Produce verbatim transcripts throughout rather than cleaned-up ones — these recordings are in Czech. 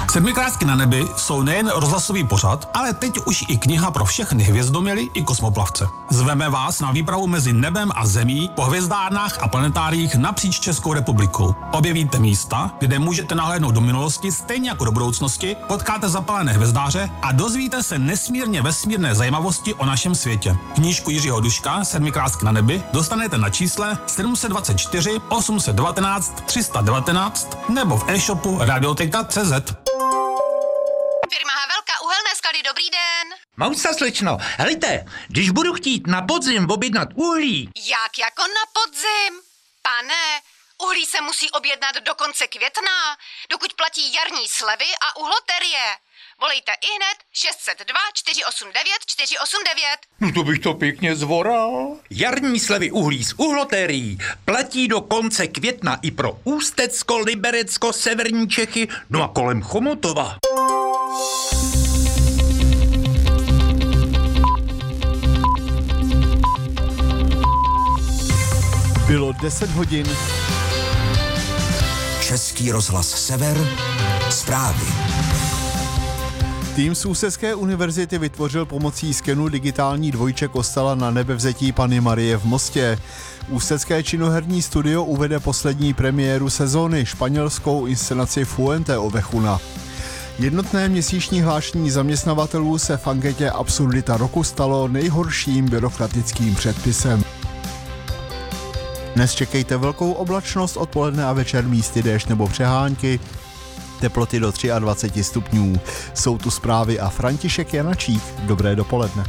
Sedmi krásky na nebi jsou nejen rozhlasový pořad, ale teď už i kniha pro všechny hvězdoměry i kosmoplavce. Zveme vás na výpravu mezi nebem a zemí po hvězdárnách a planetáriích napříč Českou republikou. Objevíte místa, kde můžete nahlédnout do minulosti stejně jako do budoucnosti, potkáte zapalené hvězdáře a dozvíte se nesmírně vesmírné zajímavosti o našem světě. Knížku Jiřího Duška Sedmi krásky na nebi dostanete na čísle sedm set dvacet čtyři osm set devatenáct tři sta devatenáct nebo v e-shopu radioteka tečka cé zet. Firma Havelka, uhelné sklady, dobrý den. Mousa, slečno, helejte, když budu chtít na podzim objednat uhlí. Jak jako na podzim? Pane, uhlí se musí objednat do konce května, dokud platí jarní slevy a uhloterie. Volejte ihned šest set dva čtyři osm devět čtyři osm devět. No to bych to pěkně zvoral. Jarní slevy uhlí z uhlotérií platí do konce května i pro Ústecko, Liberecko, severní Čechy, no a kolem Chomutova. Bylo deset hodin. Český rozhlas Sever, zprávy. Tým z Ústecké univerzity vytvořil pomocí skenu digitální dvojče kostela na Nebevzetí Panny Marie v Mostě. Ústecké činoherní studio uvede poslední premiéru sezóny, španělskou inscenaci Fuente Ovejuna. Jednotné měsíční hlášení zaměstnavatelů se v anketě Absurdita roku stalo nejhorším byrokratickým předpisem. Dnes čekejte velkou oblačnost, odpoledne a večer místy déšť nebo přehánky, teploty do dvacet tři stupňů. Jsou tu zprávy a František Janačík. Dobré dopoledne.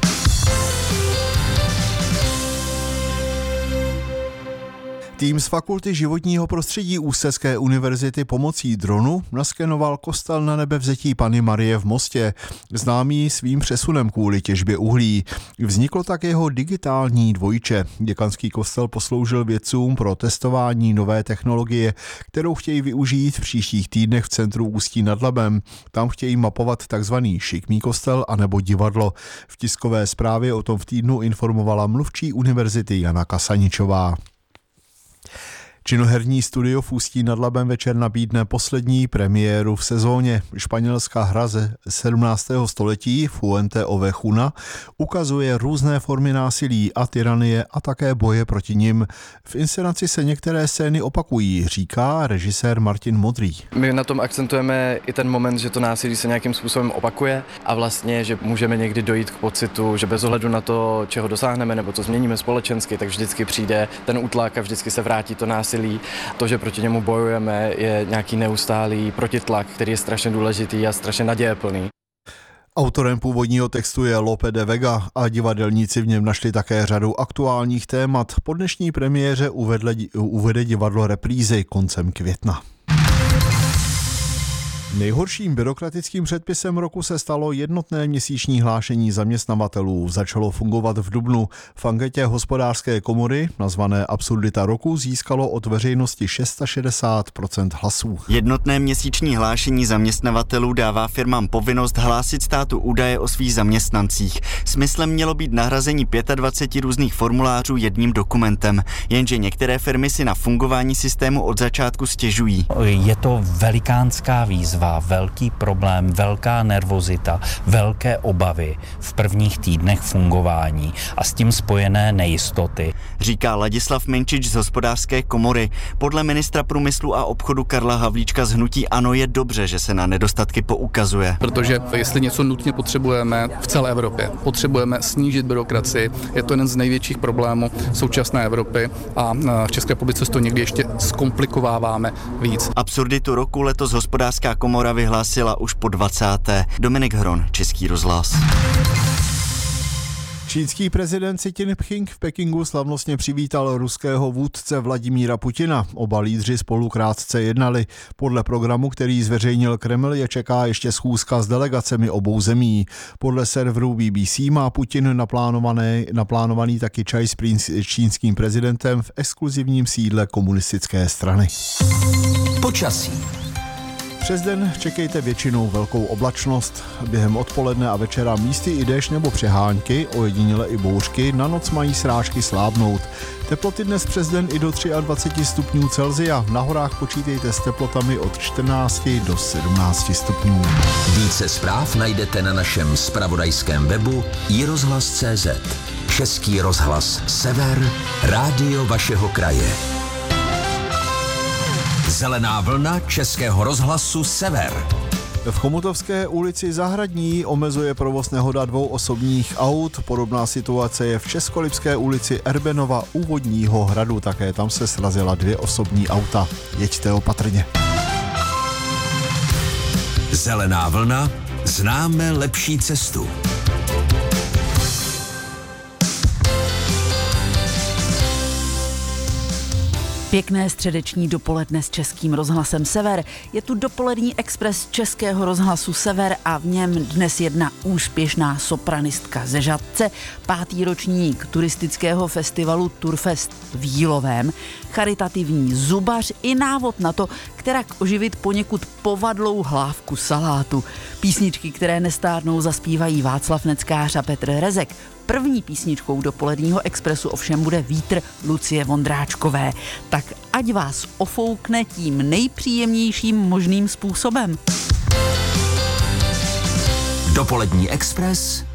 Tým z Fakulty životního prostředí Ústecké univerzity pomocí dronu naskenoval kostel na Nebevzetí Panny Marie v Mostě, známý svým přesunem kvůli těžbě uhlí. Vzniklo tak jeho digitální dvojče. Děkanský kostel posloužil vědcům pro testování nové technologie, kterou chtějí využít v příštích týdnech v centru Ústí nad Labem. Tam chtějí mapovat takzvaný šikmý kostel anebo divadlo. V tiskové zprávě o tom v týdnu informovala mluvčí univerzity Jana Kasaničová. Činoherní studio v Ústí nad Labem večer nabídne poslední premiéru v sezóně. Španělská hra ze sedmnáctého století Fuente Ovejuna ukazuje různé formy násilí a tyranie a také boje proti nim. V inscenaci se některé scény opakují, říká režisér Martin Modrý. My na tom akcentujeme i ten moment, že to násilí se nějakým způsobem opakuje a vlastně, že můžeme někdy dojít k pocitu, že bez ohledu na to, čeho dosáhneme nebo co změníme společensky, tak vždycky přijde ten útlak a vždycky se vrátí to násilí. To, že proti němu bojujeme, je nějaký neustálý protitlak, který je strašně důležitý a strašně nadějeplný. Autorem původního textu je Lope de Vega a divadelníci v něm našli také řadu aktuálních témat. Po dnešní premiéře uvedle, uvede divadlo reprízy koncem května. Nejhorším byrokratickým předpisem roku se stalo jednotné měsíční hlášení zaměstnavatelů. Začalo fungovat v dubnu. V anketě Hospodářské komory, nazvané Absurdita roku, získalo od veřejnosti šedesát šest procent hlasů. Jednotné měsíční hlášení zaměstnavatelů dává firmám povinnost hlásit státu údaje o svých zaměstnancích. Smyslem mělo být nahrazení dvacet pět různých formulářů jedním dokumentem, jenže některé firmy si na fungování systému od začátku stěžují. Je to velikánská výzva. Velký problém, velká nervozita, velké obavy v prvních týdnech fungování a s tím spojené nejistoty. Říká Ladislav Minčič z Hospodářské komory. Podle ministra průmyslu a obchodu Karla Havlíčka z hnutí ANO je dobře, že se na nedostatky poukazuje. Protože jestli něco nutně potřebujeme v celé Evropě, potřebujeme snížit byrokracii, je to jeden z největších problémů současné Evropy a v České republice to někdy ještě zkomplikováváme víc. Absurditu roku letos Hospodářská komora vyhlásila už po dvacáté Dominik Hron, Český rozhlas. Čínský prezident Xi Jinping v Pekingu slavnostně přivítal ruského vůdce Vladimíra Putina. Oba lídři spolu krátce jednali. Podle programu, který zveřejnil Kreml, je čeká ještě schůzka s delegacemi obou zemí. Podle serveru B B C má Putin naplánovaný, naplánovaný taky čaj s čínským prezidentem v exkluzivním sídle komunistické strany. Počasí. Přes den čekejte většinou velkou oblačnost. Během odpoledne a večera místy i déšť nebo přehánky, ojediněle i bouřky, na noc mají srážky slábnout. Teploty dnes přes den i do dvacet tři stupňů Celsia. Na horách počítejte s teplotami od čtrnácti do sedmnácti stupňů. Více zpráv najdete na našem zpravodajském webu i rozhlas tečka cé zet. Český rozhlas Sever, rádio vašeho kraje. Zelená vlna Českého rozhlasu Sever. V Chomutovské ulici Zahradní omezuje provoz nehoda dvou osobních aut. Podobná situace je v Českolipské ulici Erbenova u Vodního hradu. Také tam se srazila dvě osobní auta. Jeďte opatrně. Zelená vlna, známe lepší cestu. Pěkné středeční dopoledne s Českým rozhlasem Sever. Je tu dopolední expres Českého rozhlasu Sever a v něm dnes jedna úspěšná sopranistka ze Žatce, pátý ročník turistického festivalu Turfest v Jílovém, charitativní zubař i návod na to, kterak oživit poněkud povadlou hlávku salátu. Písničky, které nestárnou, zaspívají Václav Neckář a Petr Rezek. První písničkou dopoledního expresu ovšem bude Vítr Lucie Vondráčkové. Tak ať vás ofoukne tím nejpříjemnějším možným způsobem. Dopolední expres